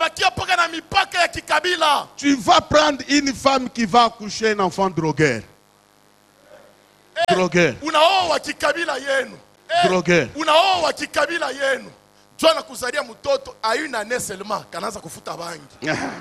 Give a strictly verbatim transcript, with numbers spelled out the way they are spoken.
Tu vas prendre une femme qui va accoucher un enfant drogueur. Drogueur. Unaoa kikabila yenu. Drogueur. Unaoa kikabila yenu. Jona kuzalia mtoto ayuna neselma kanaanza kufuta bangi.